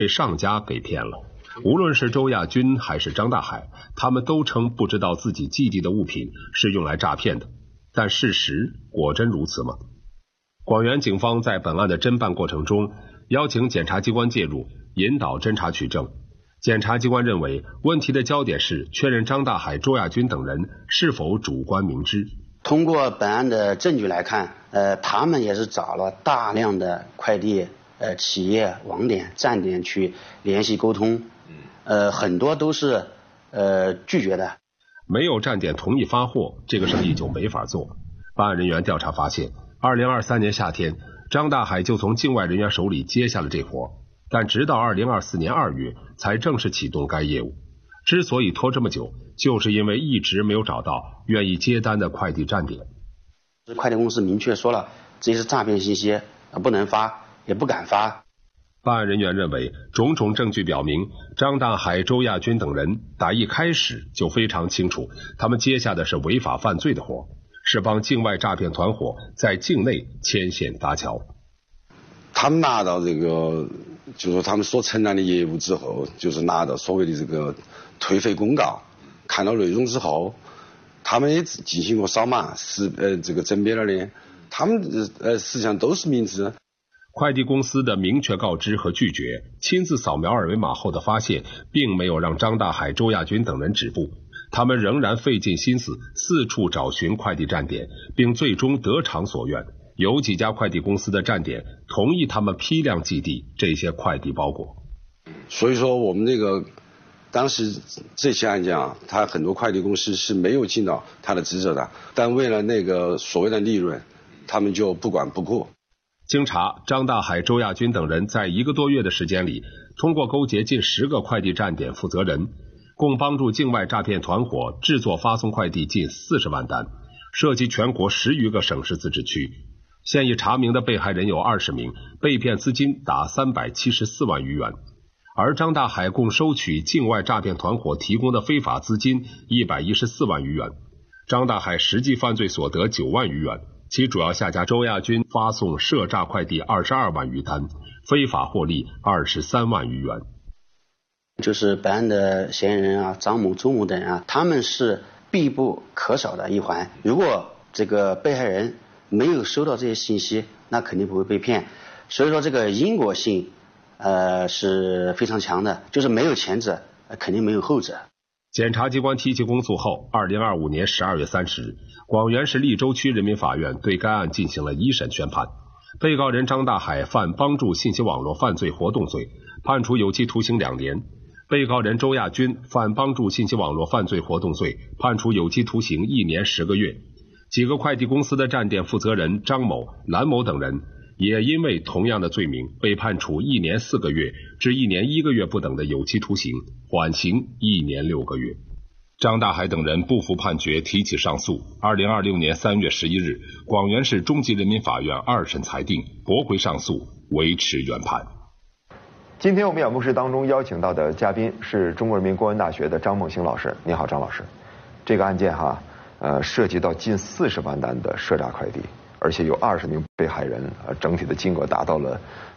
被上家给骗了。无论是周亚军还是张大海，他们都称不知道自己寄递的物品是用来诈骗的，但事实果真如此吗？广元警方在本案的侦办过程中，邀请检察机关介入，引导侦查取证。检察机关认为，问题的焦点是确认张大海、周亚军等人是否主观明知。 通过本案的证据来看，他们也是找了大量的快递企业网点站点去联系沟通，很多都是拒绝的。 没有站点同意发货，这个生意就没法做。办案人员调查发现，2023年夏天，张大海就从境外人员手里接下了这活，但直到2024年2月才正式启动该业务。之所以拖这么久，就是因为一直没有找到愿意接单的快递站点。 快递公司明确说了，这是诈骗信息，不能发，也不敢发。 办案人员认为，种种证据表明，张大海、周亚军等人打一开始就非常清楚，他们接下的是违法犯罪的活，是帮境外诈骗团伙在境内牵线搭桥。 他们拿到这个，就是说他们所承担的业务之后，就是拿到所谓的这个退费公告，看到内容之后，他们也进行过扫码这个甄别了的，他们实际上都是明知。 快递公司的明确告知和拒绝，亲自扫描二维码后的发现，并没有让张大海、周亚军等人止步，他们仍然费尽心思四处找寻快递站点，并最终得偿所愿。有几家快递公司的站点同意他们批量寄递这些快递包裹。 所以说我们这个当时这起案件啊，他很多快递公司是没有尽到他的职责的，但为了那个所谓的利润，他们就不管不顾。 经查，张大海、周亚军等人在1个多月的时间里，通过勾结近10个快递站点负责人，共帮助境外诈骗团伙制作发送快递近40万单，涉及全国10余个省市自治区。现已查明的被害人有20名，被骗资金达374万余元。而张大海共收取境外诈骗团伙提供的非法资金114万余元，张大海实际犯罪所得9万余元。其主要下家周亚军发送涉诈快递22万余单，非法获利23万余元。 就是本案的嫌疑人啊，张某、周某等人啊，他们是必不可少的一环。如果这个被害人没有收到这些信息，那肯定不会被骗。所以说这个因果性是非常强的，就是没有前者肯定没有后者。 检察机关提起公诉后，2025年12月30日，广元市利州区人民法院对该案进行了一审宣判。被告人张大海犯帮助信息网络犯罪活动罪，判处有期徒刑2年；被告人周亚军犯帮助信息网络犯罪活动罪，判处有期徒刑1年10个月。几个快递公司的站点负责人张某、兰某等人也因为同样的罪名被判处1年4个月至1年1个月不等的有期徒刑，缓刑1年6个月。张大海等人不服判决，提起上诉。2026年3月11日，广元市中级人民法院2审裁定驳回上诉，维持原判。 今天我们演播室当中邀请到的嘉宾是中国人民公安大学的张梦星老师。你好，张老师。这个案件涉及到近40万单的涉诈快递，而且有20名被害人，整体的金额达到了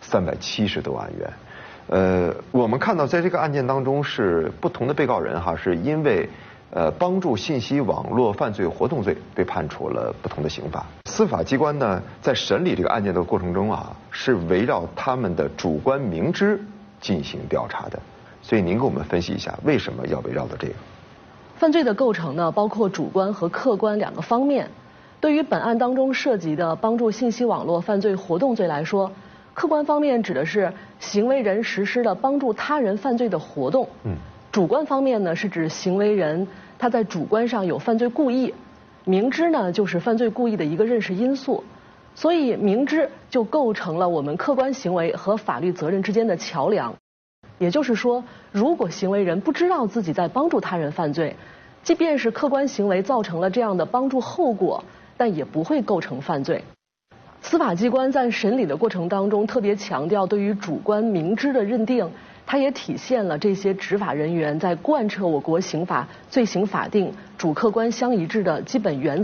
370多万元。我们看到在这个案件当中是不同的被告人是因为帮助信息网络犯罪活动罪被判处了不同的刑罚。司法机关呢在审理这个案件的过程中是围绕他们的主观明知进行调查的，所以您给我们分析一下为什么要围绕着这个。 犯罪的构成呢，包括主观和客观2个方面。对于本案当中涉及的帮助信息网络犯罪活动罪来说，客观方面指的是行为人实施了帮助他人犯罪的活动。主观方面呢，是指行为人他在主观上有犯罪故意，明知呢就是犯罪故意的一个认识因素，所以明知就构成了我们客观行为和法律责任之间的桥梁。也就是说，如果行为人不知道自己在帮助他人犯罪，即便是客观行为造成了这样的帮助后果，但也不会构成犯罪。司法机关在审理的过程当中特别强调对于主观明知的认定，它也体现了这些执法人员在贯彻我国刑法罪刑法定主客观相一致的基本原则，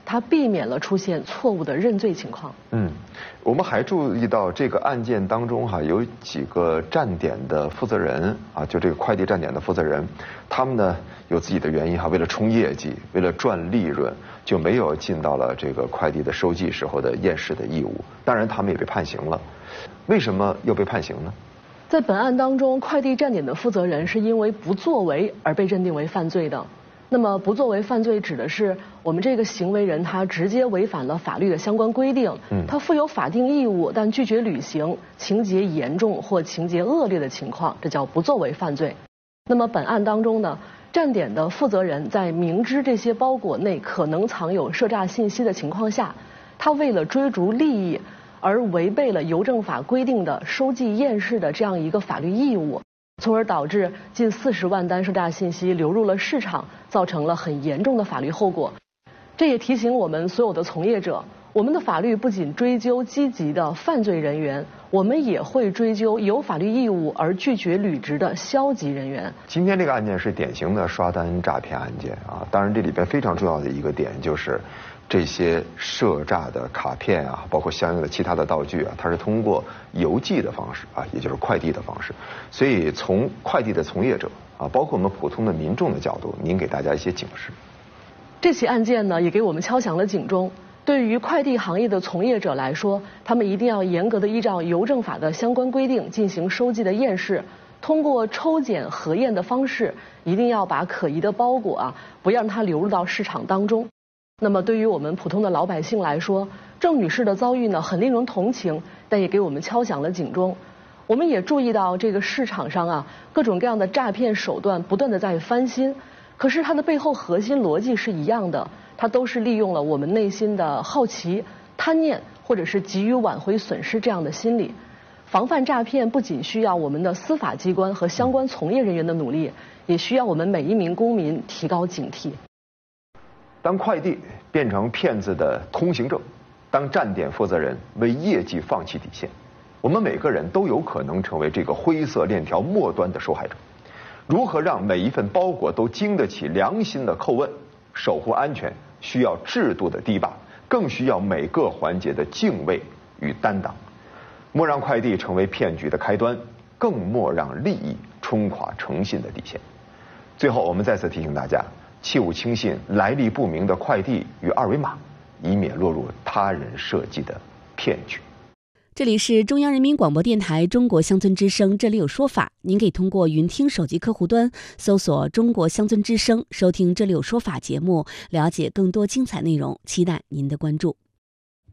它避免了出现错误的认罪情况。 我们还注意到这个案件当中有几个站点的负责人就这个快递站点的负责人，他们呢有自己的原因为了冲业绩，为了赚利润，就没有尽到了这个快递的收寄时候的验视的义务。当然他们也被判刑了。为什么又被判刑呢？ 在本案当中，快递站点的负责人是因为不作为而被认定为犯罪的。那么不作为犯罪指的是我们这个行为人他直接违反了法律的相关规定，他负有法定义务但拒绝履行，情节严重或情节恶劣的情况，这叫不作为犯罪。那么本案当中呢，站点的负责人在明知这些包裹内可能藏有涉诈信息的情况下，他为了追逐利益而违背了邮政法规定的收寄验视的这样一个法律义务，从而导致近40万单涉诈信息流入了市场，造成了很严重的法律后果。这也提醒我们所有的从业者，我们的法律不仅追究积极的犯罪人员，我们也会追究有法律义务而拒绝履职的消极人员。 今天这个案件是典型的刷单诈骗案件当然这里边非常重要的一个点就是这些涉诈的卡片包括相应的其他的道具它是通过邮寄的方式也就是快递的方式。所以从快递的从业者包括我们普通的民众的角度，您给大家一些警示。 这起案件呢，也给我们敲响了警钟。对于快递行业的从业者来说，他们一定要严格的依照邮政法的相关规定进行收寄的验视，通过抽检核验的方式，一定要把可疑的包裹不让它流入到市场当中。那么对于我们普通的老百姓来说，郑女士的遭遇呢很令人同情，但也给我们敲响了警钟。我们也注意到这个市场上各种各样的诈骗手段不断的在翻新，可是它的背后核心逻辑是一样的，它都是利用了我们内心的好奇、贪念，或者是急于挽回损失这样的心理。防范诈骗不仅需要我们的司法机关和相关从业人员的努力，也需要我们每一名公民提高警惕。 当快递变成骗子的通行证，当站点负责人为业绩放弃底线，我们每个人都有可能成为这个灰色链条末端的受害者。如何让每一份包裹都经得起良心的叩问，守护安全需要制度的堤坝，更需要每个环节的敬畏与担当。莫让快递成为骗局的开端，更莫让利益冲垮诚信的底线。最后我们再次提醒大家，切勿轻信来历不明的快递与二维码，以免落入他人设计的骗局。 这里是中央人民广播电台中国乡村之声，这里有说法。您可以通过云听手机客户端搜索中国乡村之声，收听这里有说法节目，了解更多精彩内容，期待您的关注。